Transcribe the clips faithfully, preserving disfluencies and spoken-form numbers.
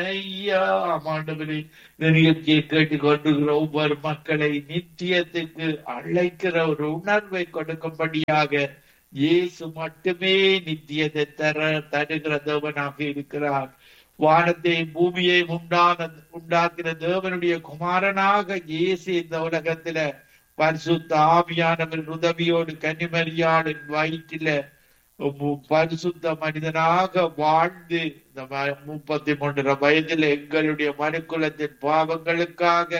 ஐயா ஆமாண்டவரே, இந்த நிகழ்ச்சியை கேட்டுக் கொண்டிருக்கிற ஒவ்வொரு மக்களை நித்தியத்துக்கு அழைக்கிற ஒரு உணர்வை கொடுக்கும்படியாக இயேசு மட்டுமே நித்தியத்தை தர தருகிற தேவனாக இருக்கிறார். வானத்தை பூமியை உண்டான உண்டாக்கிற தேவனுடைய குமாரனாக இயேசு இந்த உலகத்தில பரிசுத்த ஆவியானவர் உதவியோடு கன்னிமரியாளின் வயிற்றில பரிசுத்த மனிதனாக வாழ்ந்து இந்த முப்பத்தி மூன்று வயதில் எங்களுடைய மனுக்குலத்தின் பாவங்களுக்காக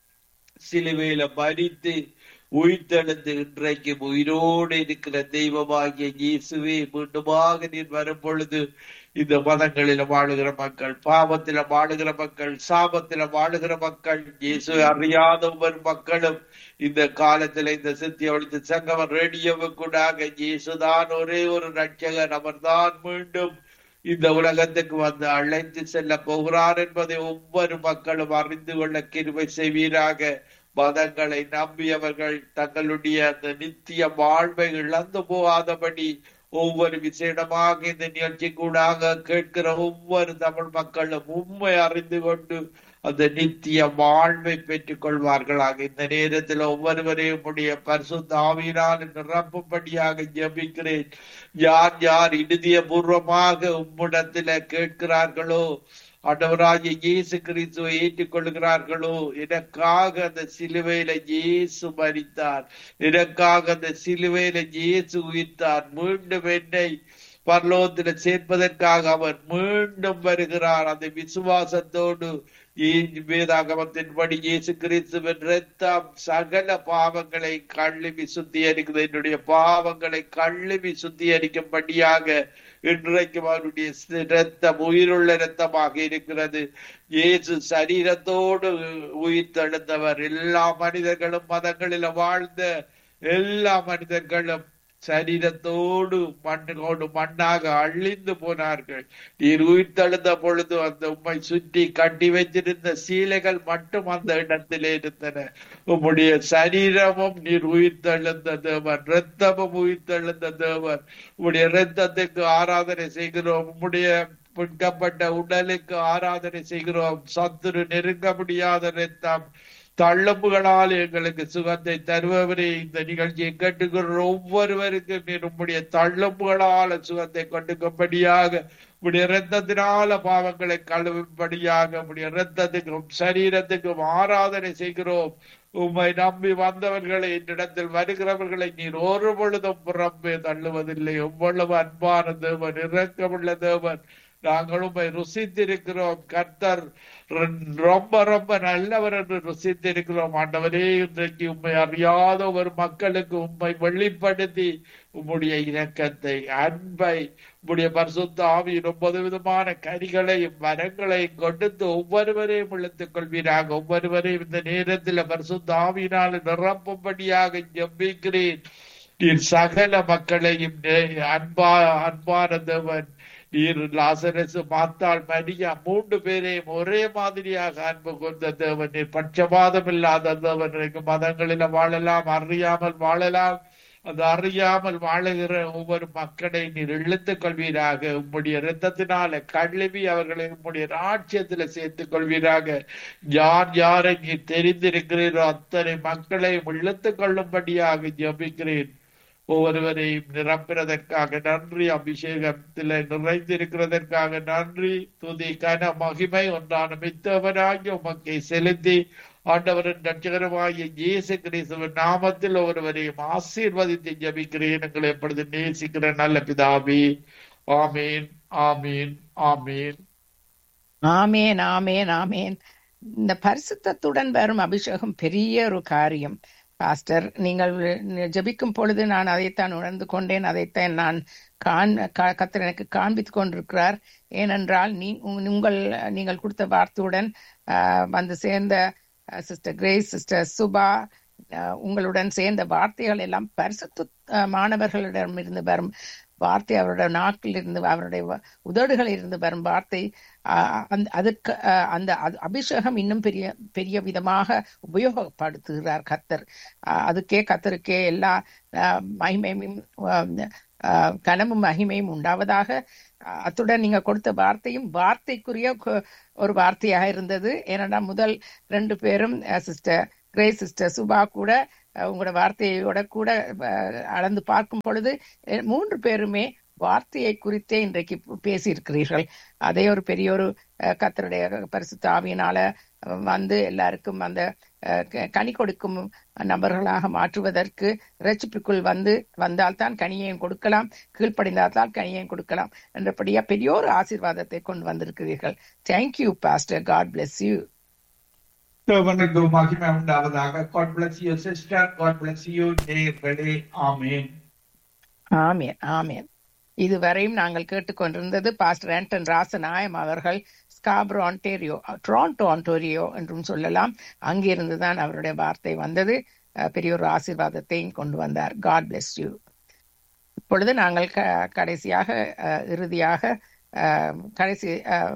சிலுவையில மரித்து உயிர்த்தெழுந்து இன்றைக்கு உயிரோடு இருக்கிற தெய்வமாகிய இயேசுவே, மீண்டுமாக நீர் வரும் பொழுது இந்த மதங்களில வாழுகிற மக்கள், பாவத்தில வாழுகிற மக்கள், சாபத்தில வாழுகிற மக்கள், இயேசுவை அறியாத ஒவ்வொரு மக்களும் இந்த காலத்துல இந்த சித்திய ஒழித்து சங்கமம் ரேடியோவுக்கூடாக இயேசுதான் ஒரே ஒரு ரட்சகர், அவர்தான் மீண்டும் இந்த உலகத்துக்கு வந்து அழைத்து செல்ல போகிறார் என்பதை ஒவ்வொரு மக்களும் அறிந்து கொள்ள கிருபை செய்வீராக. மதங்களை நம்பியவர்கள் தங்களுடைய அந்த நித்திய வாழ்வை இழந்து போகாதபடி ஒவ்வொரு விசேடமாக இந்த நிகழ்ச்சி கூடாக கேட்கிற ஒவ்வொரு தமிழ் மக்களும் உண்மை அறிந்து கொண்டு அந்த நித்திய வாழ்வை பெற்றுக் கொள்வார்களாக. இந்த நேரத்தில் ஒவ்வொருவரையும் உடைய பரிசுத்த ஆவியினால் நிரப்பும்படியாக ஜெபிக்கிறேன். யார் யார் இறுதிய பூர்வமாக உம்மிடத்தில கேட்கிறார்களோ, ஆண்டவராகிய இயேசு கிறிஸ்துவை ஏற்றுக் கொள்கிறார்களோ, எனக்காக அந்த சிலுவையில இயேசு மரித்தார், எனக்காக அந்த சிலுவையில இயேசு உயிர்த்தார், மீண்டும் என்னை பரலோகத்தில சேர்ப்பதற்காக அவர் மீண்டும் வருகிறார். அந்த விசுவாசத்தோடு வேதாகமத்தின்படி இயேசு கிறிஸ்துவின் இரத்தம் சகல பாவங்களை கழுவி சுத்திகரிக்கிறது. என்னுடைய பாவங்களை கழுவி சுத்திகரிக்கும்படியாக இன்றைக்கு அவருடைய இரத்தம் உயிருள்ள இரத்தமாக இருக்கிறது. இயேசு சரீரத்தோடு உயிர் தெழுந்தவர். எல்லா மனிதர்களும் மதங்களில வாழ்ந்த எல்லா மனிதர்களும் சரீரத்தோடு மண்ணோடு மண்ணாக அழிந்து போனார்கள். நீர் உயிர் தழுந்த பொழுது அந்த உம்மை சுற்றி கட்டி வைத்திருந்த சீலைகள் மட்டும் அந்த இடத்திலே இருந்தன. உம்முடைய சரீரமும் நீர் உயிர் தழுந்த தேவன், இரத்தமும் உயிர் தழுந்த தேவன். உம்முடைய இரத்தத்துக்கு ஆராதனை செய்கிறோம், உம்முடைய பிடிக்கப்பட்ட உடலுக்கு ஆராதனை செய்கிறோம். சத்துரு நெருங்க முடியாத இரத்தம் தள்ளம்புகளால் எங்களுக்கு சுகத்தை தருபவரே, இந்த நிகழ்ச்சியை கேட்டுக்கிற ஒவ்வொருவருக்கும் நீர் உம்முடைய தள்ளம்புகளால சுகத்தை கொண்டுக்கும்படியாக, உடைய இரத்தத்தினால பாவங்களை கழுவும்படியாக, உடைய இரத்தத்துக்கும் சரீரத்துக்கும் ஆராதனை செய்கிறோம். உம்மை நம்பி வந்தவர்களை, என்னிடத்தில் வருகிறவர்களை நீர் ஒரு பொழுதும் புறம்பே தள்ளுவதில்லை. எவ்வளவு அன்பான தேவன், இரக்கமுள்ள தேவன். நாங்கள் உம்மை ருசித்திருக்கிறோம். கர்த்தர் ரொம்ப ரொம்ப நல்லவர் என்று ருசித்திருக்கிறோம். ஆண்டவரே, இன்றைக்கு உம்மை அறியாத ஒரு மக்களுக்கு உம்மை வெளிப்படுத்தி உம்முடைய இரக்கத்தை, அன்பை, உம்முடைய பரிசுத்த ஆவியின் ஒன்பது விதமான கனிகளையும் மரங்களையும் கொடுத்து ஒவ்வொருவரையும் இழுத்துக் கொள்வீராக. ஒவ்வொருவரையும் இந்த நேரத்தில் பரிசுத்த ஆவியினால் நிரப்பும்படியாக ஜெபிக்கிறேன். நீர் சகல மக்களையும் அன்பா அன்பான தேவன். நீர் லாசரஸ், மாத்தாள், மரியா மூன்று பேரையும் ஒரே மாதிரியாக அன்பு கொண்ட தேவன். நீர் பட்சபாதம் இல்லாத தேவன். மதங்களில வாழலாம், அறியாமல் வாழலாம். அது அறியாமல் வாழுகிற ஒவ்வொரு மக்களை நீர் இழுத்துக் கொள்வீராக. உம்முடைய இரத்தத்தினால கழுவி அவர்களை உம்முடைய ராட்சியத்துல சேர்த்துக் கொள்வீராக. யார் யாரை நீர் தெரிந்திருக்கிறீரோ அத்தனை மக்களையும் இழுத்துக் கொள்ளும்படியாக ஜெபிக்கிறேன். ஒவ்வொருவரையும் நிரப்புறதற்காக நன்றி. அபிஷேகத்தில் நிறைந்திருக்கிறதற்காக நன்றி. துதி கன மகிமை ஒன்றான மித்தவனாகிய உமக்கை செலுத்தி ஆண்டவரின் ரட்சகரமாகிய இயேசு கிறிஸ்துவின் நாமத்தில் ஒருவரையும் ஆசீர்வதித்து ஜெபிக்கிறேன். எங்களை எப்பொழுது நேசிக்கிற நல்ல பிதாவே. ஆமீன், ஆமீன், ஆமீன், ஆமேன், ஆமேன், ஆமேன். இந்த பரிசுத்தத்துடன் வரும் அபிஷேகம் பெரிய ஒரு காரியம். பாஸ்டர், நீங்கள் ஜெபிக்கும் பொழுது நான் அதைத்தான் உணர்ந்து கொண்டேன். அதைத்தான் நான் காண் கர்த்தர் எனக்கு காண்பித்துக் கொண்டிருக்கிறார். ஏனென்றால் நீ உங்கள் நீங்கள் கொடுத்த வார்த்தையுடன் வந்து சேர்ந்த சிஸ்டர் கிரேஸ், சிஸ்டர் சுபா, உங்களுடன் சேர்ந்த வார்த்தைகள் எல்லாம் பரிசுத்த மாணவர்களிடம் இருந்து வரும் வார்த்தை, அவருடைய நாக்கில் இருந்து, அவருடைய உதடுகளில் இருந்து வரும் வார்த்தை. அதற்கு அந்த அபிஷேகம் இன்னும் பெரிய பெரிய விதமாக உபயோகப்படுத்துகிறார் கர்த்தர். அதுக்கே கர்த்தருக்கே எல்லா மகிமையும் ஆஹ் கனமும் மகிமையும் உண்டாவதாக. அஹ் அத்துடன் நீங்க கொடுத்த வார்த்தையும் வார்த்தைக்குரிய கு- ஒரு வார்த்தையாக இருந்தது. ஏன்னா முதல் ரெண்டு பேரும் சிஸ்டர் கிரே சிஸ்டர் சுபா கூட அஹ் உங்களோட வார்த்தையோட கூட அஹ், அளந்து பார்க்கும் பொழுது அஹ், மூன்று பேருமே வார்த்தையை குறித்தே இன்றைக்கு பேசியிருக்கிறீர்கள். அதே ஒரு பெரிய ஒரு அஹ், கர்த்தருடைய பரிசுத்த ஆவியினால அஹ், வந்து எல்லாருக்கும் அந்த அஹ், க- கனி கொடுக்கும் நபர்களாக மாற்றுவதற்கு ரட்சிப்புக்குள் வந்து வந்தால்தான் கனியையும் கொடுக்கலாம், கீழ்ப்படிந்தால்தான் கனியையும் கொடுக்கலாம் என்றபடியா பெரிய ஒரு ஆசீர்வாதத்தை கொண்டு வந்திருக்கிறீர்கள். Thank you pastor. God bless you. தேவனுக்கு மகிமை உண்டாவதாக. God bless you sister. God bless you நேயர்களே. ஆமென். ஆமேன் ஆமேன். இதுவரையும் நாங்கள் கேட்டுக்கொண்டிருந்தது பாஸ்டர் ஆண்டன் ராசநாயம் அவர்கள் ஸ்காப்ரோ ஆன்டேரியோ, டொரண்டோ ஆன்டோரியோ என்றும் சொல்லலாம். அங்கிருந்துதான் அவருடைய வார்த்தை வந்தது. அஹ், பெரிய ஒரு ஆசீர்வாதத்தையும் கொண்டு வந்தார். God bless you. இப்பொழுது நாங்கள் க- கடைசியாக அஹ், இறுதியாக அஹ், கடைசி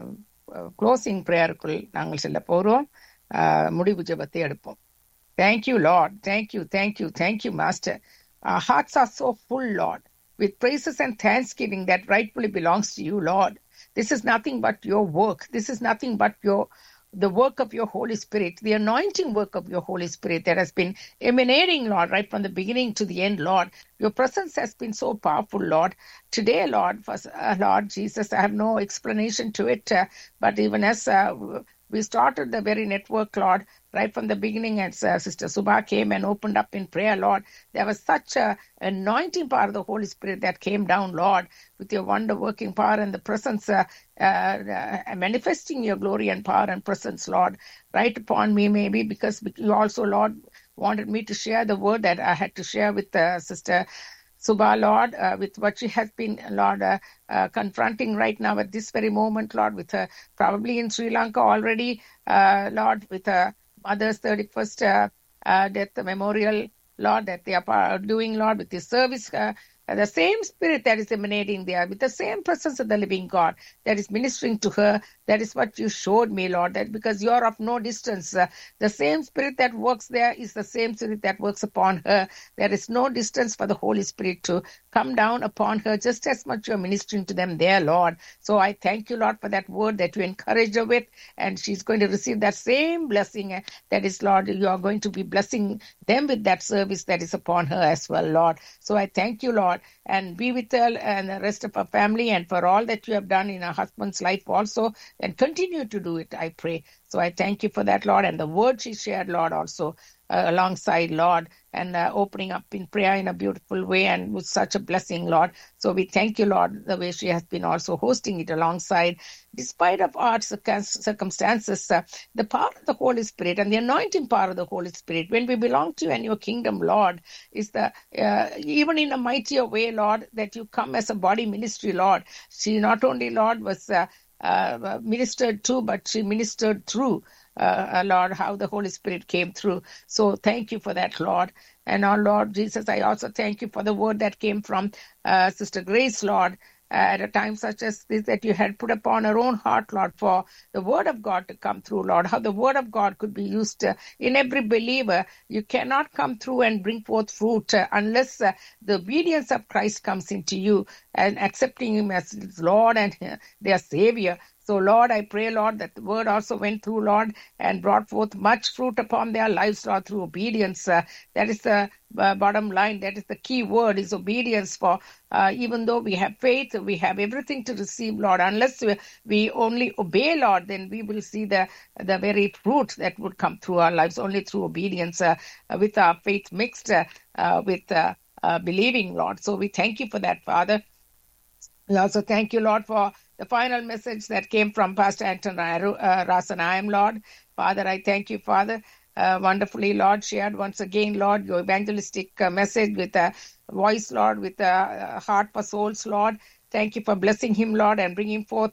க்ளோசிங் ப்ரேயருக்குள் நாங்கள் செல்ல போகிறோம். அஹ், முடிவு ஜெபத்தை எடுப்போம். Thank you, Lord. Thank you, thank you, thank you, Master. Our hearts are so full, Lord, with praises and thanksgiving that rightfully belongs to you, Lord. This is nothing but your work. This is nothing but your the work of your Holy Spirit, the anointing work of your Holy Spirit that has been emanating, Lord, right from the beginning to the end, Lord. Your presence has been so powerful, Lord. Today, Lord, for, uh, Lord Jesus, I have no explanation to it, uh, but even as uh, we started the very network, Lord, right from the beginning, as uh, Sister Subha came and opened up in prayer, Lord, there was such a anointing power of the Holy Spirit that came down, Lord, with your wonder-working power and the presence, uh, uh, uh, manifesting your glory and power and presence, Lord, right upon me, maybe because you also, Lord, wanted me to share the word that I had to share with uh, Sister Subha, Lord, uh, with what she has been, Lord, uh, uh, confronting right now at this very moment, Lord, with her probably in Sri Lanka already, uh, Lord, with her mother's thirty-first uh, uh, death memorial, Lord, that they are pa- doing, Lord, with this service. Uh, the same spirit that is emanating there, with the same presence of the living God that is ministering to her. That is what you showed me, Lord, that because you are of no distance, uh, the same spirit that works there is the same spirit that works upon her. There is no distance for the Holy Spirit to come down upon her, just as much you are ministering to them there, Lord. So I thank you, Lord, for that word that you encourage her with, and she's going to receive that same blessing. uh, That is, Lord, you are going to be blessing them with that service that is upon her as well, Lord. So I thank you, Lord, and be with her and the rest of her family, and for all that you have done in her husband's life also, and continue to do it, I pray. So I thank you for that, Lord, and the word she shared, Lord, also uh, alongside, Lord, and uh, opening up in prayer in a beautiful way and with such a blessing, Lord. So we thank you, Lord, the way she has been also hosting it alongside. Despite of our circum- circumstances, uh, the power of the Holy Spirit and the anointing power of the Holy Spirit, when we belong to you and your kingdom, Lord, is the uh, even in a mightier way, Lord, that you come as a body ministry, Lord. She not only, Lord, was uh, uh, ministered to, but she ministered through, uh, uh, Lord, how the Holy Spirit came through. So thank you for that, Lord. And our Lord Jesus, I also thank you for the word that came from uh, Sister Grace, Lord, at a time such as this, that you had put upon her own heart, Lord, for the word of God to come through, Lord, how the word of God could be used uh, in every believer. You cannot come through and bring forth fruit uh, unless uh, the obedience of Christ comes into you and accepting him as his Lord and uh, their Savior. So, Lord, I pray, Lord, that the word also went through, Lord, and brought forth much fruit upon their lives, Lord, through obedience. Uh, that is the uh, bottom line. That is the key word, is obedience. For uh, even though we have faith, we have everything to receive, Lord. Unless we, we only obey, Lord, then we will see the, the very fruit that would come through our lives, only through obedience, uh, with our faith mixed uh, uh, with uh, uh, believing, Lord. So we thank you for that, Father. We also thank you, Lord, for the final message that came from Pastor Anton uh, Rasanayam, Lord. Father, I thank you, Father. Uh, wonderfully, Lord, shared once again, Lord, your evangelistic uh, message with a voice, Lord, with a heart for souls, Lord. Thank you for blessing him, Lord, and bringing forth uh,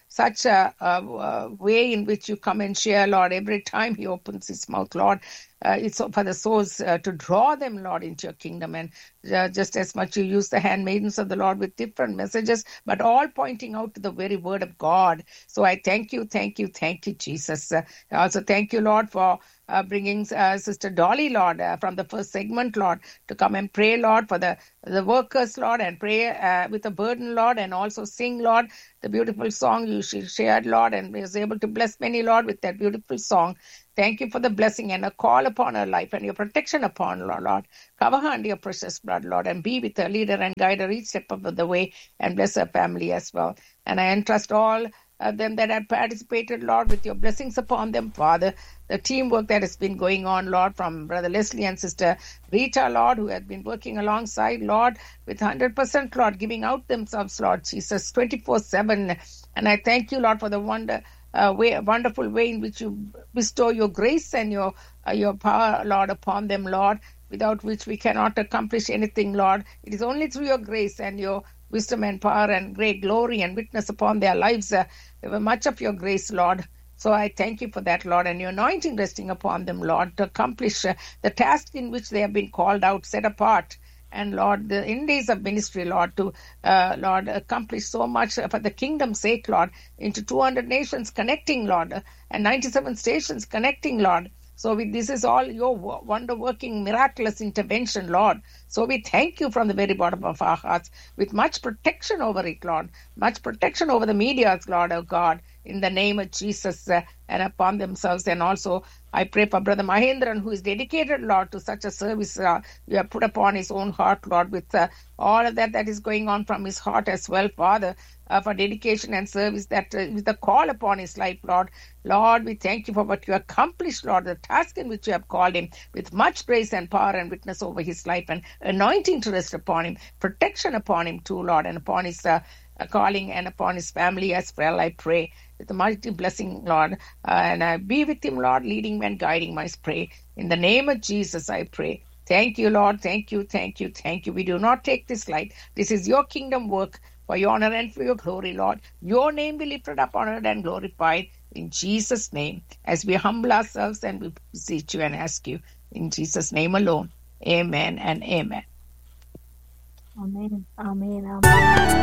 such a, a, a way in which you come and share, Lord, every time he opens his mouth, Lord. Uh, it's for the souls uh, to draw them, Lord, into your kingdom. And uh, just as much you use the handmaidens of the Lord with different messages, but all pointing out to the very word of God. So I thank you, thank you, thank you, Jesus. Uh, I also thank you, Lord, for uh, bringing uh, Sister Dolly, Lord, uh, from the first segment, Lord, to come and pray, Lord, for the, the workers, Lord, and pray uh, with a burden, Lord, and also sing, Lord, the beautiful song you shared, Lord, and was able to bless many, Lord, with that beautiful song. Thank you for the blessing and a call upon her life and your protection upon her, Lord. Cover her under your precious blood, Lord, and be with her, leader and guide her each step of the way, and bless her family as well. And I entrust all of them that have participated, Lord, with your blessings upon them, Father. The teamwork that has been going on, Lord, from Brother Leslie and Sister Rita, Lord, who have been working alongside, Lord, with one hundred percent, Lord, giving out themselves, Lord Jesus, twenty-four seven. And I thank you, Lord, for the wonder. Uh, way, wonderful way in which you bestow your grace and your uh, your power, Lord, upon them, Lord, without which we cannot accomplish anything, Lord. It is only through your grace and your wisdom and power and great glory and witness upon their lives. Uh, much of your grace, Lord. So I thank you for that, Lord, and your anointing resting upon them, Lord, to accomplish uh, the task in which they have been called out, set apart. And Lord, the in days of ministry, Lord, to uh, Lord accomplish so much for the kingdom's sake, Lord, into two hundred nations connecting, Lord, and ninety-seven stations connecting, Lord. So we, this is all your wonder-working, miraculous intervention, Lord. So we thank you from the very bottom of our hearts, with much protection over it, Lord, much protection over the medias, Lord, oh God, in the name of Jesus, uh, and upon themselves. And also I pray for Brother Mahendran, who is dedicated, Lord, to such a service uh, you have put upon his own heart, Lord, with uh, all of that that is going on from his heart as well, Father, uh, for dedication and service, that uh, with the call upon his life, Lord. Lord, we thank you for what you accomplished, Lord, the task in which you have called him, with much grace and power and witness over his life, and anointing to rest upon him, protection upon him too, Lord, and upon his uh, calling and upon his family as well, I pray. With a mighty blessing, Lord, uh, and I be with him, Lord, leading me and guiding my pray. In the name of Jesus, I pray. Thank you, Lord. Thank you, thank you, thank you. We do not take this light. This is your kingdom work for your honor and for your glory, Lord. Your name be lifted up, honored, and glorified in Jesus' name, as we humble ourselves and we beseech you and ask you in Jesus' name alone. Amen and amen. Amen. Amen. Amen.